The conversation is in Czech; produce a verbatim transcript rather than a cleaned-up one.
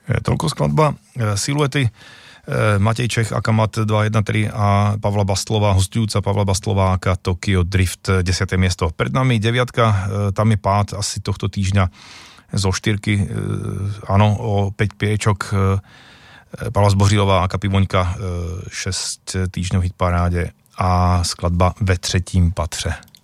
Toľko skladba Siluety, Matej Čech a Kamat dva jedna tri a Pavla Bastlova, hostujúca Pavla Bastlováka, Tokyo Drift, desiate miesto. Pred nami deviatka, tam je pád asi tohto týždňa zo štyrky, áno, o päť priečok, Pavla Zbořilová a Kapi Voňka, šesť týždňov hitparáde a skladba Ve třetím patře.